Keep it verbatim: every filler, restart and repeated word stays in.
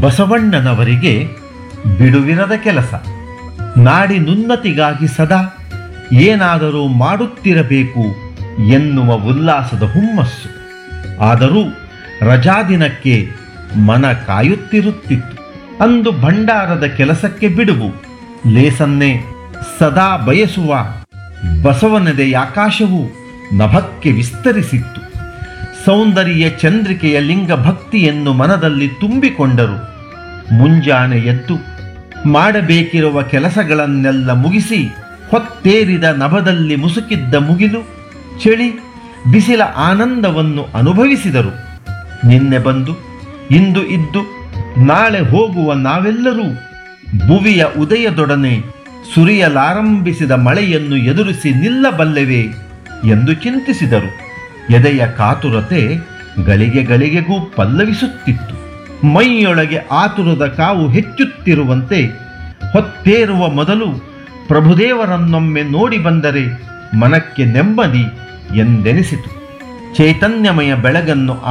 ಬಸವಣ್ಣನವರಿಗೆ ಬಿಡುವಿರದ ಕೆಲಸ. ನಾಡಿನುನ್ನತಿಗಾಗಿ ಸದಾ ಏನಾದರೂ ಮಾಡುತ್ತಿರಬೇಕು ಎನ್ನುವ ಉಲ್ಲಾಸದ ಹುಮ್ಮಸ್ಸು. ಆದರೂ ರಜಾದಿನಕ್ಕೆ ಮನ ಕಾಯುತ್ತಿರುತ್ತಿತ್ತು. ಅಂದು ಭಂಡಾರದ ಕೆಲಸಕ್ಕೆ ಬಿಡುವು ಲೇಸನ್ನೇ ಸದಾ ಬಯಸುವ ಬಸವನದೆಯಾಕಾಶವು ನಭಕ್ಕೆ ವಿಸ್ತರಿಸಿತ್ತು. ಸೌಂದರ್ಯ ಚಂದ್ರಿಕೆಯ ಲಿಂಗ ಭಕ್ತಿಯನ್ನು ಮನದಲ್ಲಿ ತುಂಬಿಕೊಂಡರು. ಮುಂಜಾನೆ ಎದ್ದು ಮಾಡಬೇಕಿರುವ ಕೆಲಸಗಳನ್ನೆಲ್ಲ ಮುಗಿಸಿ ಹೊತ್ತೇರಿದ ನಭದಲ್ಲಿ ಮುಸುಕಿದ್ದ ಮುಗಿಲು ಚಳಿ ಬಿಸಿಲ ಆನಂದವನ್ನು ಅನುಭವಿಸಿದರು. ನಿನ್ನೆ ಬಂದು ಇಂದು ಇದ್ದು ನಾಳೆ ಹೋಗುವ ನಾವೆಲ್ಲರೂ ಭುವಿಯ ಉದಯದೊಡನೆ ಸುರಿಯಲಾರಂಭಿಸಿದ ಮಳೆಯನ್ನು ಎದುರಿಸಿ ನಿಲ್ಲಬಲ್ಲೆವೇ ಎಂದು ಚಿಂತಿಸಿದರು. ಎದೆಯ ಕಾತುರತೆ ಗಳಿಗೆ ಗಳಿಗೆಗೂ ಪಲ್ಲವಿಸುತ್ತಿತ್ತು. ಮೈಯೊಳಗೆ ಆತುರದ ಕಾವು ಹೆಚ್ಚುತ್ತಿರುವಂತೆ ಹೊತ್ತೇರುವ ಮೊದಲು ಪ್ರಭುದೇವರನ್ನೊಮ್ಮೆ ನೋಡಿ ಬಂದರೆ ಮನಕ್ಕೆ ನೆಮ್ಮದಿ ಎಂದೆನಿಸಿತು. ಚೈತನ್ಯಮಯ ಬೆಳಗನ್ನು